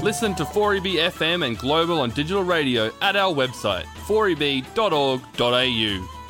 Listen to 4EB FM and Global on digital radio at our website, 4eb.org.au.